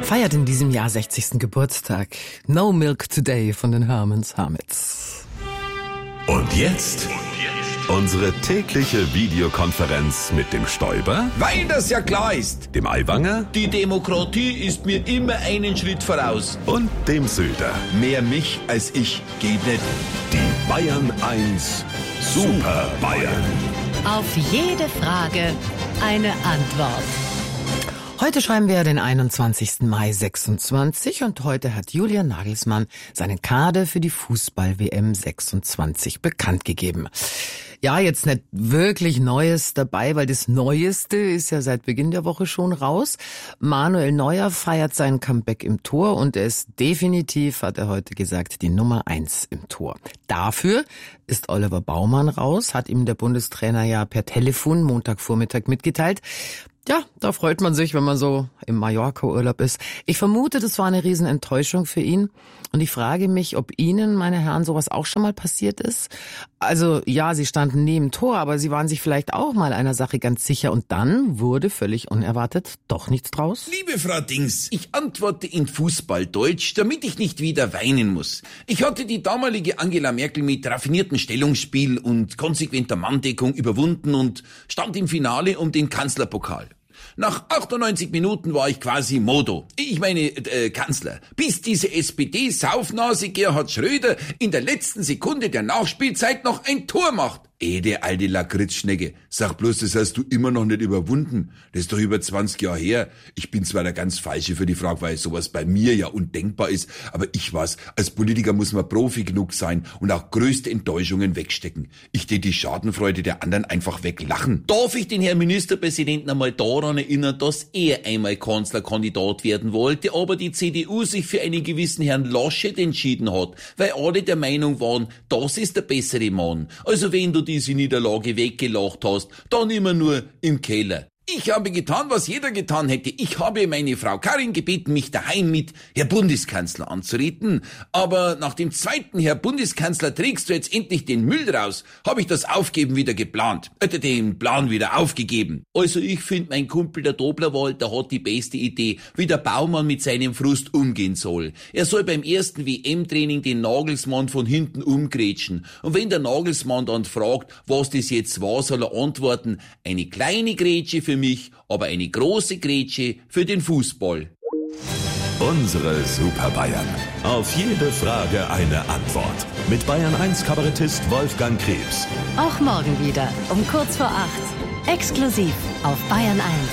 feiert in diesem Jahr 60. Geburtstag. No Milk Today von den Hermans Hermits. Und jetzt unsere tägliche Videokonferenz mit dem Stoiber, Weil das ja klar ist. dem Aiwanger Die Demokratie ist mir immer einen Schritt voraus. und dem Söder. Mehr mich als ich geht nicht. Die Bayern 1 Super Bayern. Auf jede Frage eine Antwort. Heute schreiben wir den 21. Mai 26 und heute hat Julian Nagelsmann seinen Kader für die Fußball-WM 26 bekannt gegeben. Ja, jetzt nicht wirklich Neues dabei, weil das Neueste ist ja seit Beginn der Woche schon raus. Manuel Neuer feiert sein Comeback im Tor und er ist definitiv, hat er heute gesagt, die Nummer 1 im Tor. Dafür ist Oliver Baumann raus, hat ihm der Bundestrainer ja per Telefon Montagvormittag mitgeteilt. Ja, da freut man sich, wenn man so im Mallorca-Urlaub ist. Ich vermute, das war eine Riesenenttäuschung für ihn. Und ich frage mich, ob Ihnen, meine Herren, sowas auch schon mal passiert ist. Also ja, Sie standen neben Tor, aber Sie waren sich vielleicht auch mal einer Sache ganz sicher. Und dann wurde völlig unerwartet doch nichts draus. Liebe Frau Dings, ich antworte in Fußballdeutsch, damit ich nicht wieder weinen muss. Ich hatte die damalige Angela Merkel mit raffiniertem Stellungsspiel und konsequenter Manndeckung überwunden und stand im Finale um den Kanzlerpokal. Nach 98 Minuten war ich quasi Modo, ich meine Kanzler, bis diese SPD-Saufnase Gerhard Schröder in der letzten Sekunde der Nachspielzeit noch ein Tor macht. Der alte Lakritzschnecke, sag bloß, das hast du immer noch nicht überwunden. Das ist doch über 20 Jahre her. Ich bin zwar der ganz Falsche für die Frage, weil sowas bei mir ja undenkbar ist, aber ich weiß, als Politiker muss man Profi genug sein und auch größte Enttäuschungen wegstecken. Ich tät die Schadenfreude der anderen einfach weglachen. Darf ich den Herrn Ministerpräsidenten einmal daran erinnern, dass er einmal Kanzlerkandidat werden wollte, aber die CDU sich für einen gewissen Herrn Laschet entschieden hat, weil alle der Meinung waren, das ist der bessere Mann. Also wenn du diese Niederlage weggelacht hast, dann immer nur im Keller. Ich habe getan, was jeder getan hätte. Ich habe meine Frau Karin gebeten, mich daheim mit Herr Bundeskanzler anzureden. Aber nach dem zweiten Herr Bundeskanzler, trägst du jetzt endlich den Müll raus, habe ich das Aufgeben wieder geplant. Den Plan wieder aufgegeben. Also ich finde, mein Kumpel der Doblerwald, der hat die beste Idee, wie der Baumann mit seinem Frust umgehen soll. Er soll beim ersten WM-Training den Nagelsmann von hinten umgrätschen. Und wenn der Nagelsmann dann fragt, was das jetzt war, soll er antworten, eine kleine Grätsche für mich, aber eine große Grätsche für den Fußball. Unsere Super Bayern. Auf jede Frage eine Antwort. Mit Bayern 1 Kabarettist Wolfgang Krebs. Auch morgen wieder um kurz vor 8. Exklusiv auf Bayern 1.